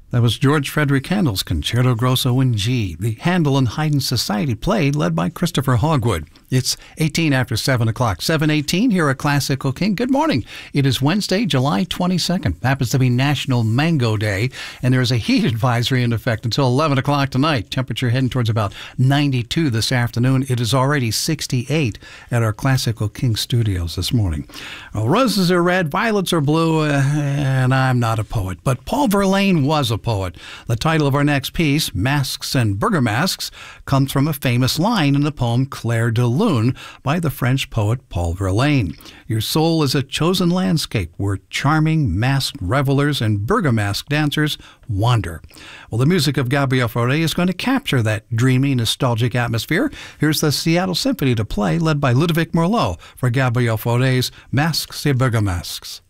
That was George Frederick Handel's Concerto Grosso in G, the Handel and Haydn Society play led by Christopher Hogwood. It's 18 after 7 o'clock, 7:18 here at Classical King. Good morning. It is Wednesday, July 22nd. Happens to be National Mango Day, and there is a heat advisory in effect until 11 o'clock tonight. Temperature heading towards about 92 this afternoon. It is already 68 at our Classical King studios this morning. Well, roses are red, violets are blue, and I'm not a poet, but Paul Verlaine was a poet. The title of our next piece, Masks and Bergamasques, comes from a famous line in the poem Clair de Lune by the French poet Paul Verlaine. Your soul is a chosen landscape where charming masked revelers and bergamasque dancers wander. Well, the music of Gabriel Fauré is going to capture that dreamy, nostalgic atmosphere. Here's the Seattle Symphony to play, led by Ludovic Merlot, for Gabriel Fauré's Masques et Bergamasques.